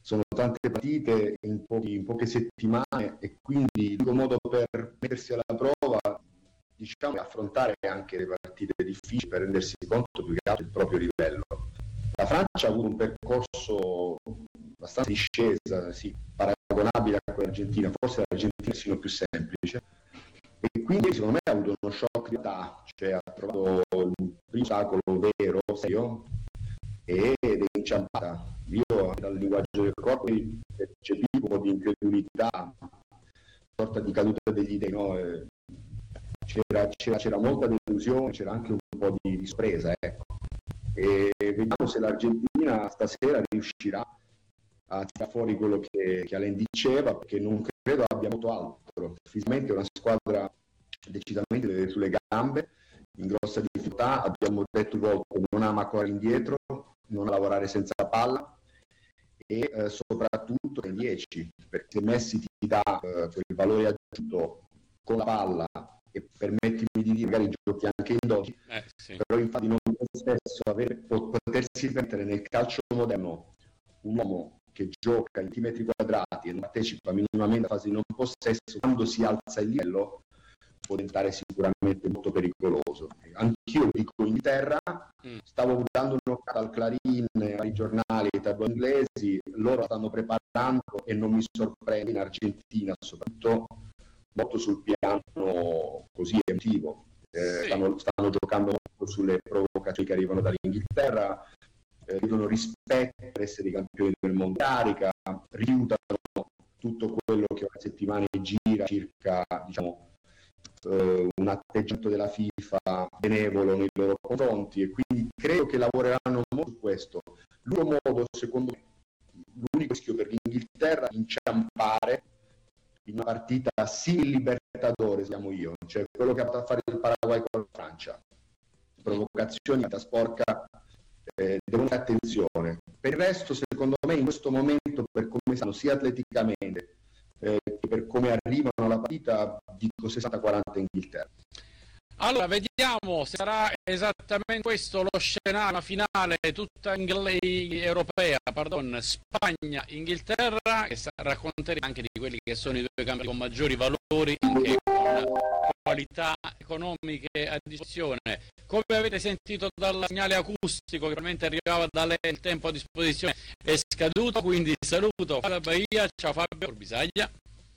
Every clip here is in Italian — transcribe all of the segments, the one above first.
sono tante partite in poche settimane, e quindi l'unico modo per mettersi alla prova, diciamo, è affrontare anche le partite difficili per rendersi conto più che altro del proprio livello. La Francia ha avuto un percorso abbastanza discesa, sì, paragonabile a quella argentina, forse l'Argentina è sino più semplice, e quindi secondo me ha avuto uno shock di età, cioè ha trovato il primo ostacolo vero, serio, ed è inciampata. Io dal linguaggio del corpo percepivo un po' di incredulità, una sorta di caduta degli dei, no? C'era molta delusione, c'era anche un po' di sorpresa, ecco. E vediamo se l'Argentina stasera riuscirà a tirare fuori quello che Alain diceva, perché non credo abbia molto altro. Fisicamente è una squadra decisamente sulle gambe, in grossa difficoltà, abbiamo detto volte, non ama correre indietro, non lavorare senza palla, e soprattutto nei 10, perché se Messi ti dà quel valore aggiunto con la palla, e permettimi di dire, magari giochi anche in 12, sì. Però infatti non è spesso potersi mettere nel calcio moderno un uomo che gioca in 20 metri quadrati e non partecipa minimamente alla fase di non possesso, quando si alza il livello può diventare sicuramente molto pericoloso. Anch'io dico Inghilterra, stavo dando un'occhiata al Clarin, ai giornali, ai tabloid inglesi, loro stanno preparando, e non mi sorprende, in Argentina soprattutto, molto sul piano così emotivo. Sì. Stanno giocando molto sulle provocazioni che arrivano dall'Inghilterra, vedono rispetto per essere i campioni del mondo, carica, rifiutano tutto quello che una settimana gira circa, diciamo, un atteggiamento della FIFA benevolo nei loro confronti, e quindi credo che lavoreranno molto su questo. L'unico modo, secondo me, l'unico rischio per l'Inghilterra è inciampare in una partita simile Libertadores, siamo io, cioè quello che ha fatto a fare il Paraguay con la Francia, provocazioni, vita sporca, devono fare attenzione. Per il resto, secondo me, in questo momento, per come stanno sia atleticamente che per come arrivano alla partita, dico 60-40 Inghilterra. Allora, vediamo se sarà esattamente questo lo scenario, una finale tutta europea, Spagna-Inghilterra, che racconteremo anche di quelli che sono i due campi con maggiori valori, anche con qualità economiche a disposizione. Come avete sentito dal segnale acustico che probabilmente arrivava da lei, il tempo a disposizione è scaduto, quindi saluto Fabio Bahia, ciao Fabio Bisaglia.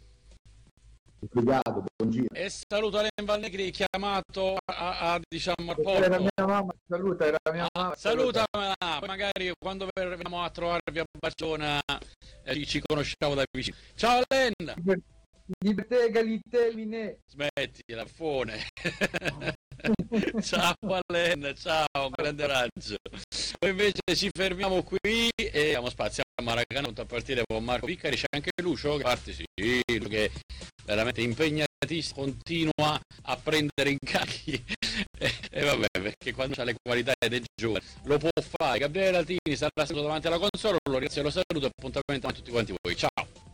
Obrigado, buon giro. E saluto Alain Valnegri, chiamato diciamo, a Porto. Era mia mamma, era mia mamma. Salutamela, magari quando verremo a trovarvi a Barcellona ci conosciamo da vicino. Ciao Alain! Libertà, egalité, linee. Smetti, laffone. Ciao Alain, ciao, grande raggio. Noi invece ci fermiamo qui e diamo spazio a Maracanã a partire con Marco Piccari. C'è anche Lucio che parte, sì, che veramente impegnatissimo, continua a prendere incarichi e vabbè, perché quando ha le qualità dei giovani lo può fare. Gabriele Latini sarà seduto davanti alla console, lo ringrazio e lo saluto, appuntamento a tutti quanti voi, ciao.